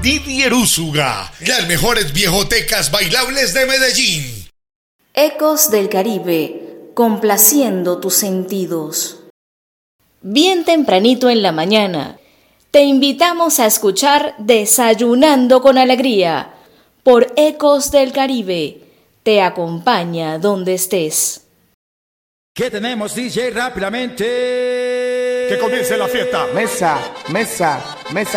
Didier Úsuga, las mejores viejotecas bailables de Medellín. Ecos del Caribe, complaciendo tus sentidos. Bien tempranito en la mañana, te invitamos a escuchar Desayunando con Alegría por Ecos del Caribe. Te acompaña donde estés. ¿Qué tenemos, DJ? Rápidamente. Que comience la fiesta. Mesa, mesa, mesa.